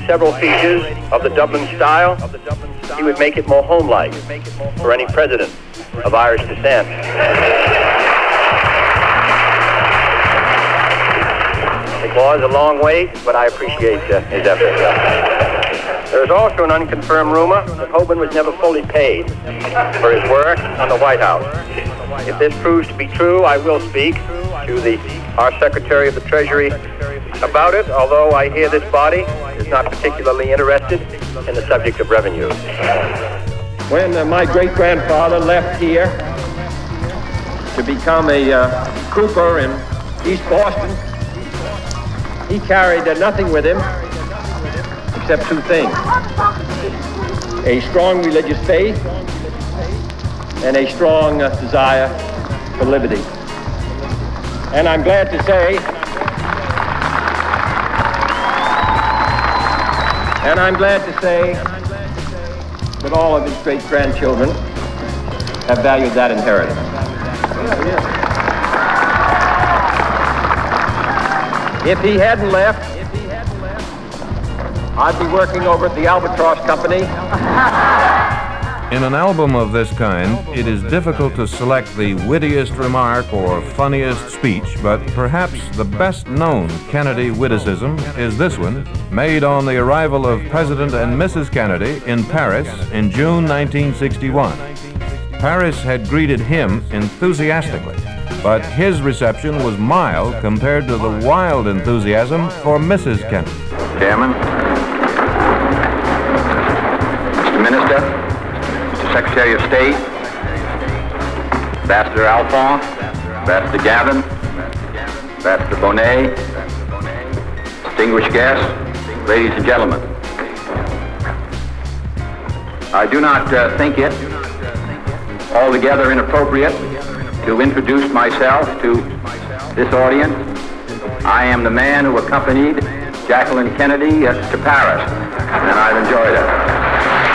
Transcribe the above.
several features of the Dublin style, he would make it more home-like for any president of Irish descent. It was a long wait, but I appreciate his effort. There is also an unconfirmed rumor that Hoban was never fully paid for his work on the White House. If this proves to be true, I will speak to our Secretary of the Treasury about it, although I hear this body is not particularly interested in the subject of revenue. When my great-grandfather left here to become a cooper in East Boston, he carried nothing with him except two things: a strong religious faith and a strong desire for liberty. And I'm glad to say that all of his great-grandchildren have valued that inheritance. If he hadn't left, I'd be working over at the Albatross Company. In an album of this kind, it is difficult to select the wittiest remark or funniest speech, but perhaps the best-known Kennedy witticism is this one, made on the arrival of President and Mrs. Kennedy in Paris in June 1961. Paris had greeted him enthusiastically, but his reception was mild compared to the wild enthusiasm for Mrs. Kennedy. Chairman, Mr. Minister, Mr. Secretary of State, Ambassador Alphonse, Ambassador Gavin, Ambassador Bonet, distinguished guests, ladies and gentlemen. I do not think it altogether inappropriate to introduce myself to this audience. I am the man who accompanied Jacqueline Kennedy to Paris, and I've enjoyed it.